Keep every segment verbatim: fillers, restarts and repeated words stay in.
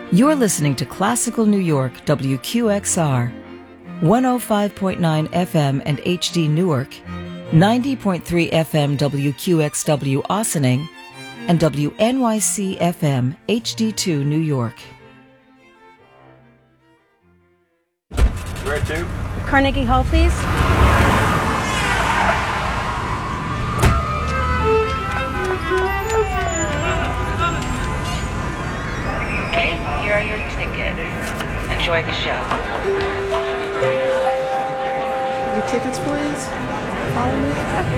You're listening to Classical New York W Q X R, one oh five point nine F M and H D Newark, ninety point three F M W Q X W Ossining, and W N Y C F M H D two New York. Where to? Carnegie Hall, please. Okay, here are your tickets. Enjoy the show. Your tickets, please. Follow me.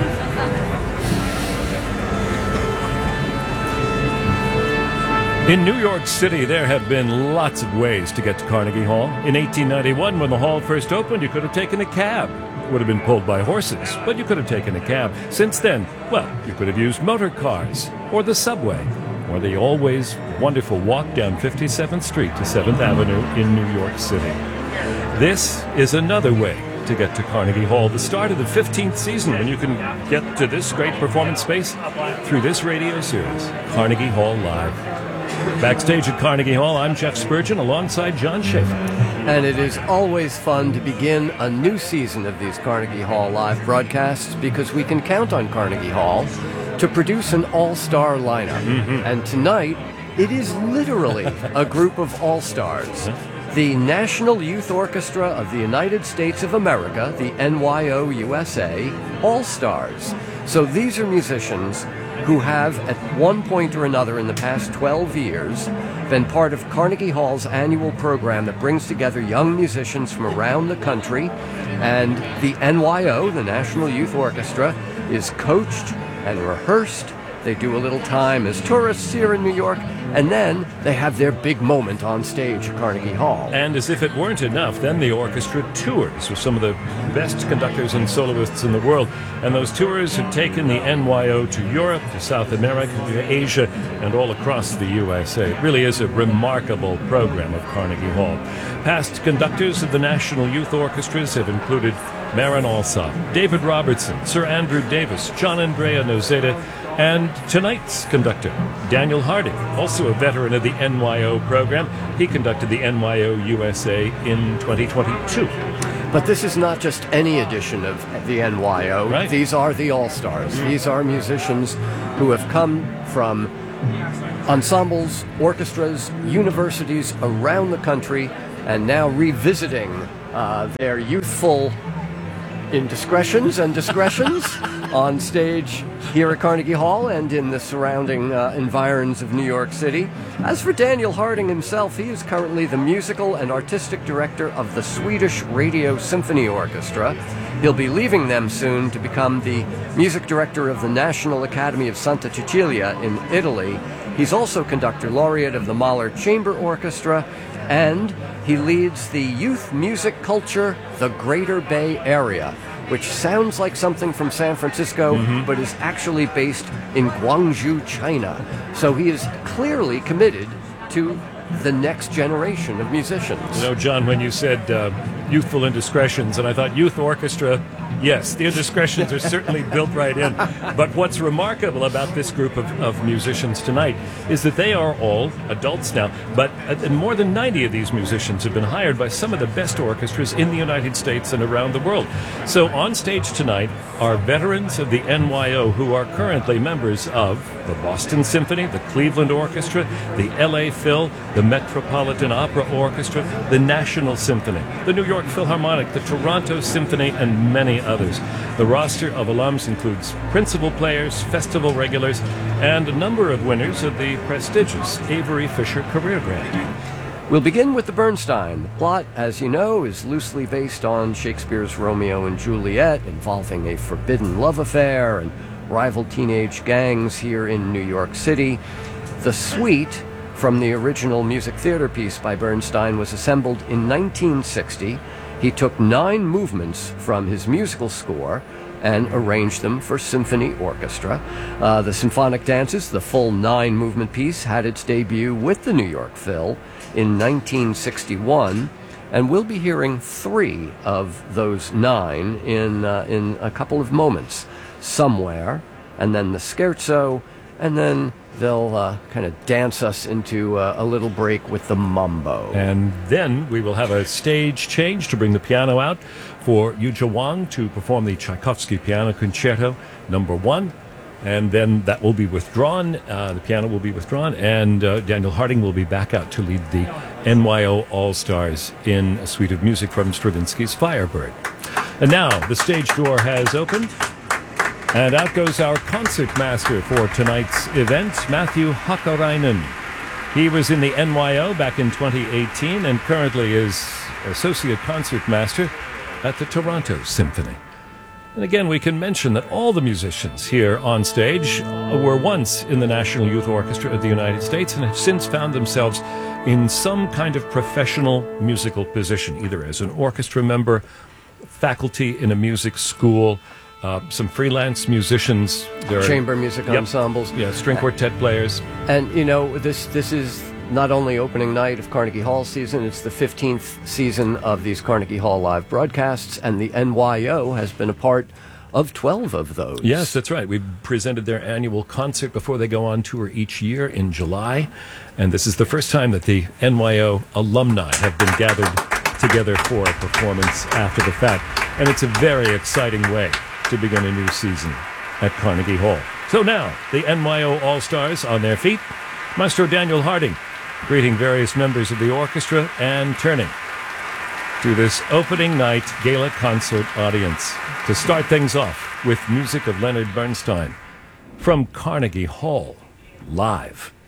In New York City, there have been lots of ways to get to Carnegie Hall. In eighteen ninety-one, when the hall first opened, you could have taken a cab. It would have been pulled by horses, but you could have taken a cab. Since then, well, you could have used motor cars, or the subway, or the always wonderful walk down fifty-seventh Street to seventh Avenue in New York City. This is another way to get to Carnegie Hall, the start of the fifteenth season, when you can get to this great performance space through this radio series, Carnegie Hall Live. Backstage at Carnegie Hall, I'm Jeff Spurgeon alongside John Schaefer. And it is always fun to begin a new season of these Carnegie Hall Live broadcasts because we can count on Carnegie Hall to produce an all-star lineup. Mm-hmm. And tonight, it is literally a group of all-stars. The National Youth Orchestra of the United States of America, the N Y O U S A, All-Stars. So these are musicians who have, at one point or another in the past twelve years, been part of Carnegie Hall's annual program that brings together young musicians from around the country. And the N Y O, the National Youth Orchestra, is coached and rehearsed. They do a little time as tourists here in New York, and then they have their big moment on stage at Carnegie Hall. And as if it weren't enough, then the orchestra tours with some of the best conductors and soloists in the world. And those tours have taken the N Y O to Europe, to South America, to Asia, and all across the U S A. It really is a remarkable program of Carnegie Hall. Past conductors of the National Youth Orchestras have included Marin Alsop, David Robertson, Sir Andrew Davis, John Andrea Nozeda, and tonight's conductor, Daniel Harding, also a veteran of the N Y O program. He conducted the N Y O U S A in twenty twenty-two. But this is not just any edition of the N Y O. Right. These are the All-Stars. These are musicians who have come from ensembles, orchestras, universities around the country, and now revisiting uh, their youthful indiscretions and discretions on stage here at Carnegie Hall and in the surrounding uh, environs of New York City. As for Daniel Harding himself, he is currently the musical and artistic director of the Swedish Radio Symphony Orchestra. He'll be leaving them soon to become the music director of the National Academy of Santa Cecilia in Italy. He's also conductor laureate of the Mahler Chamber Orchestra, and he leads the Youth Music Culture, the Greater Bay Area, which sounds like something from San Francisco, mm-hmm. but is actually based in Guangzhou, China. So he is clearly committed to the next generation of musicians. You know, John, when you said uh, youthful indiscretions, and I thought youth orchestra, yes, the indiscretions are certainly built right in. But what's remarkable about this group of, of musicians tonight is that they are all adults now. But uh, more than ninety of these musicians have been hired by some of the best orchestras in the United States and around the world. So on stage tonight are veterans of the N Y O who are currently members of the Boston Symphony, the Cleveland Orchestra, the L A Phil, the Metropolitan Opera Orchestra, the National Symphony, the New York Philharmonic, the Toronto Symphony, and many others. The roster of alums includes principal players, festival regulars, and a number of winners of the prestigious Avery Fisher Career Grant. We'll begin with the Bernstein. The plot, as you know, is loosely based on Shakespeare's Romeo and Juliet, involving a forbidden love affair and rival teenage gangs here in New York City. The suite from the original music theater piece by Bernstein was assembled in nineteen sixty. He took nine movements from his musical score and arranged them for symphony orchestra. Uh, the Symphonic Dances, the full nine-movement piece, had its debut with the New York Phil in nineteen sixty-one, and we'll be hearing three of those nine in, uh, in a couple of moments. Somewhere, and then the Scherzo, and then they'll uh, kind of dance us into uh, a little break with the mambo. And then we will have a stage change to bring the piano out for Yuja Wang to perform the Tchaikovsky Piano Concerto number one. And then that will be withdrawn. Uh, the piano will be withdrawn, and uh, Daniel Harding will be back out to lead the N Y O All-Stars in a suite of music from Stravinsky's Firebird. And now the stage door has opened, and out goes our concert master for tonight's event, Matthew Hakkarainen. He was in the N Y O back in twenty eighteen and currently is associate concert master at the Toronto Symphony. And again, we can mention that all the musicians here on stage were once in the National Youth Orchestra of the United States and have since found themselves in some kind of professional musical position, either as an orchestra member, faculty in a music school, uh, some freelance musicians. There are, chamber music yep, ensembles. Yeah, string quartet players. And, you know, this this is not only opening night of Carnegie Hall season, it's the fifteenth season of these Carnegie Hall live broadcasts, and the N Y O has been a part of twelve of those. Yes, that's right. We presented their annual concert before they go on tour each year in July, and this is the first time that the N Y O alumni have been gathered together for a performance after the fact, and it's a very exciting way to begin a new season at Carnegie Hall. So now, the N Y O All-Stars on their feet, Maestro Daniel Harding greeting various members of the orchestra and turning to this opening night gala concert audience to start things off with music of Leonard Bernstein from Carnegie Hall, live.